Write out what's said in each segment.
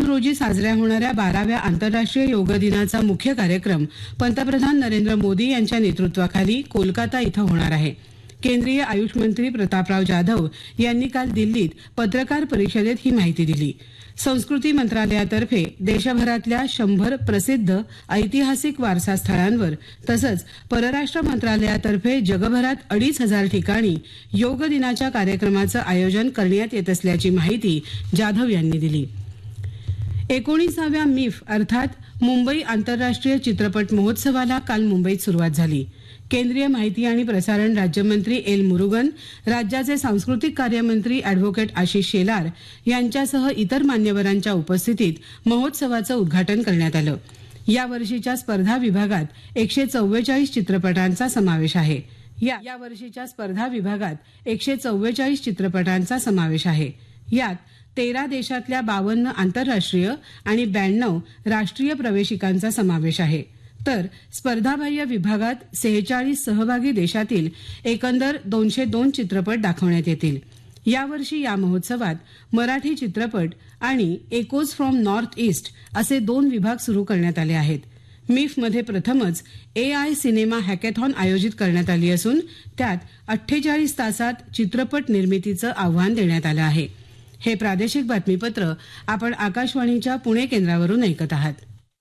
रोजी साजऱ्या होणाऱ्या 12व्या आंतरराष्ट्रीय योग दिनाचा मुख्य कार्यक्रम पंतप्रधान नरेंद्र मोदी यांच्या नेतृत्वाखाली कोलकाता इथं होणार आहे. केंद्रीय आयुष मंत्री प्रतापराव जाधव यांनी काल दिल्लीत पत्रकार परिषदेत ही माहिती दिली. संस्कृती मंत्रालयातर्फे देशभरातल्या 100 प्रसिद्ध ऐतिहासिक वारसा स्थळांवर तसंच परराष्ट्र मंत्रालयातर्फे जगभरात 2,500 ठिकाणी योग दिनाच्या कार्यक्रमाचं आयोजन करण्यात येत असल्याची माहिती जाधव यांनी दिली. 19व्या मिफ अर्थात मुंबई आंतरराष्ट्रीय चित्रपट महोत्सवाला काल मुंबईत सुरुवात झाली. केंद्रीय माहिती आणि प्रसारण राज्यमंत्री एल मुरुगन, राज्याचे सांस्कृतिक कार्यमंत्री अॅडव्होकेट आशिष शेलार यांच्यासह इतर मान्यवरांच्या उपस्थितीत महोत्सवाचं उद्घाटन करण्यात आलं. या वर्षीच्या स्पर्धा विभागात 144 चित्रपटांचा समावेश आहे. या वर्षीच्या स्पर्धा विभागात 144 चित्रपटांचा समावेश आहे. यात 13 देशातल्या 52 आंतरराष्ट्रीय आणि 92 राष्ट्रीय प्रवेशिकांचा समावेश आहे. तर स्पर्धाबाह्य विभागात 46 सहभागी देशातील एकंदर 202 चित्रपट दाखवण्यात येतील. यावर्षी या महोत्सवात मराठी चित्रपट आणि एकोज फ्रॉम नॉर्थ ईस्ट असे 2 विभाग सुरू करण्यात आले आहेत. मिफमध्ये प्रथमच AI सिनेमा हॅकेथॉन आयोजित करण्यात आली असून त्यात 48 तासात चित्रपट निर्मितीचं आव्हान देण्यात आलं आहे. हे प्रादेशिक बातमीपत्र आपण आकाशवाणीच्या पुणे केंद्रावरून ऐकत आहात.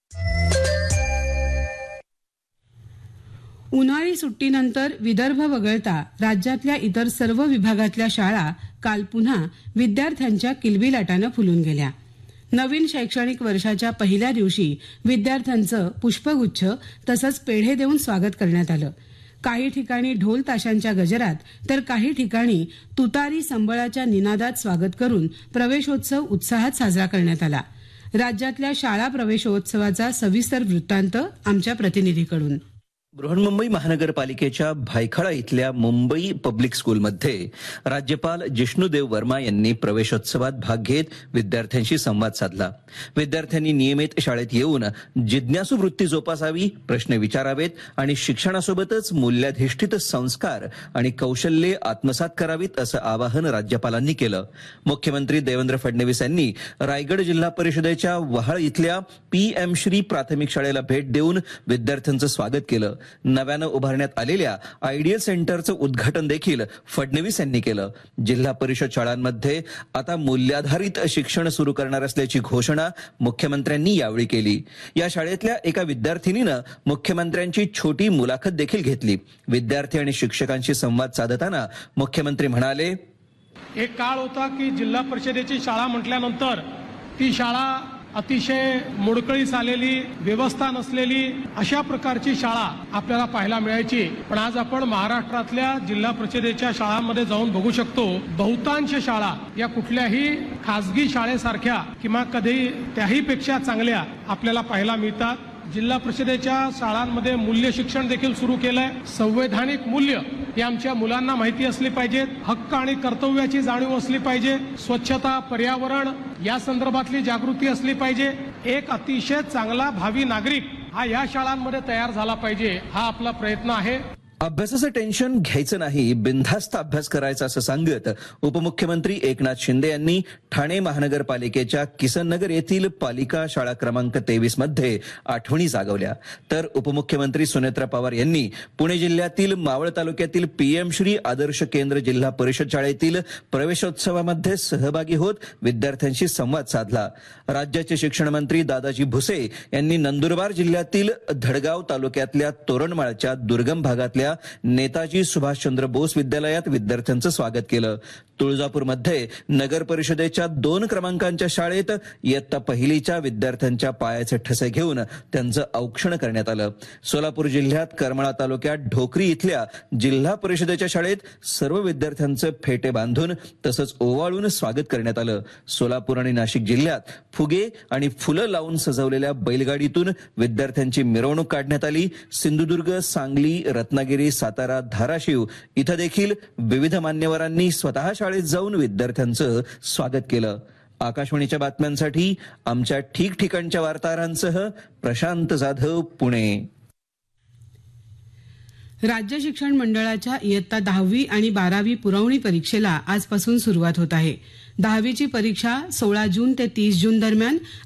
उन्हाळी सुट्टीनंतर विदर्भ वगळता राज्यातल्या इतर सर्व विभागातल्या शाळा काल पुन्हा विद्यार्थ्यांच्या किलबिलाटानं फुलून गेल्या. नवीन शैक्षणिक वर्षाच्या पहिल्या दिवशी विद्यार्थ्यांचं पुष्पगुच्छ तसंच पेढे देऊन स्वागत करण्यात आलं. काही ठिकाणी ढोल ताशांच्या गजरात तर काही ठिकाणी तुतारी संबळाच्या निनादात स्वागत करून प्रवेशोत्सव उत्साहात साजरा करण्यात आला. राज्यातल्या शाळा प्रवेशोत्सवाचा सविस्तर वृत्तांत आमच्या प्रतिनिधीकडून. बृहन्मुंबई महानगरपालिकेच्या भायखळा इथल्या मुंबई पब्लिक स्कूलमध्ये राज्यपाल जिष्णुदेव वर्मा यांनी प्रवेशोत्सवात भाग घेत विद्यार्थ्यांशी संवाद साधला. विद्यार्थ्यांनी नियमित शाळेत येऊन जिज्ञासू वृत्ती जोपासावी, प्रश्न विचारावेत आणि शिक्षणासोबतच मूल्याधिष्ठित संस्कार आणि कौशल्ये आत्मसात करावीत असं आवाहन राज्यपालांनी केलं. मुख्यमंत्री देवेंद्र फडणवीस यांनी रायगड जिल्हा परिषदेच्या वहाळ इथल्या PM श्री प्राथमिक शाळेला भेट देऊन विद्यार्थ्यांचं स्वागत केलं. नव्यानं उभारण्यात आलेल्या आयडियल सेंटरचं उद्घाटन देखील फडणवीस यांनी केलं. जिल्हा परिषद शाळांमध्ये आता मूल्याधारित शिक्षण सुरू करणार असल्याची घोषणा मुख्यमंत्र्यांनी यावेळी केली. या शाळेतल्या एका विद्यार्थिनीनं मुख्यमंत्र्यांची छोटी मुलाखत देखील घेतली. विद्यार्थी आणि शिक्षकांशी संवाद साधताना मुख्यमंत्री म्हणाले, एक काळ होता की जिल्हा परिषदेची शाळा म्हटल्यानंतर ती शाळा अतिशय मोडकळीस आलेली, व्यवस्था नसलेली अशा प्रकारची शाळा आपल्याला पाहायला मिळायची. पण आज आपण महाराष्ट्रातल्या जिल्हा परिषदेच्या शाळांमध्ये जाऊन बघू शकतो, बहुतांश शाळा या कुठल्याही खासगी शाळेसारख्या किंवा कधी त्याही पेक्षा चांगल्या आपल्याला पाहायला मिळतात. जिल्हा परिषदेच्या शाळांमध्ये मूल्य शिक्षण देखील सुरू केलंय. संवैधानिक मूल्य ही आमच्या मुलांना माहिती असली पाहिजेत. हक्क आणि कर्तव्याची जाणीव असली पाहिजे. स्वच्छता, पर्यावरण या संदर्भातली जागृती असली पाहिजे. एक अतिशय चांगला भावी नागरिक हा या शाळांमध्ये तयार झाला पाहिजे, हा आपला प्रयत्न आहे. अभ्यासाचं टेन्शन घ्यायचं नाही, बिनधास्त अभ्यास करायचा असं सांगत उपमुख्यमंत्री एकनाथ शिंदे यांनी ठाणे महानगरपालिकेच्या किसननगर येथील पालिका शाळा क्रमांक 23 मध्ये आठवणी जागवल्या. तर उपमुख्यमंत्री सुनेत्रा पवार यांनी पुणे जिल्ह्यातील मावळ तालुक्यातील PM श्री आदर्श केंद्र जिल्हा परिषद शाळेतील प्रवेशोत्सवामध्ये सहभागी होत विद्यार्थ्यांशी संवाद साधला. राज्याचे शिक्षण मंत्री दादाजी भुसे यांनी नंदुरबार जिल्ह्यातील धडगाव तालुक्यातल्या तोरणमाळच्या दुर्गम भागातल्या नेताजी सुभाषचंद्र बोस विद्यालयात विद्यार्थ्यांचं स्वागत केलं. तुळजापूरमध्ये नगर परिषदेच्या 2 क्रमांकांच्या शाळेत इयत्ता पहिलीच्या विद्यार्थ्यांच्या पायाचे ठसे घेऊन त्यांचं औक्षण करण्यात आलं. सोलापूर जिल्ह्यात करमाळा तालुक्यात ढोकरी इथल्या जिल्हा परिषदेच्या शाळेत सर्व विद्यार्थ्यांचं फेटे बांधून तसंच ओवाळून स्वागत करण्यात आलं. सोलापूर आणि नाशिक जिल्ह्यात फुगे आणि फुलं लावून सजवलेल्या बैलगाडीतून विद्यार्थ्यांची मिरवणूक काढण्यात आली. सिंधुदुर्ग, सांगली, रत्नागिरी, सातारा, धाराशिव इथं देखील विविध मान्यवरांनी स्वतः शाळेत जाऊन विद्यार्थ्यांचं स्वागत केलं. आकाशवाणीच्या बातम्यांसाठी आमच्या ठिकठिकाणच्या वार्ताहरांसह प्रशांत जाधव, पुणे. राज्य शिक्षण मंडळाच्या इयत्ता 10वी आणि 12वी पुरवणी परीक्षेला आजपासून सुरुवात होत आहे. 10वीची परीक्षा 16 जून ते 30 जून दरम्यान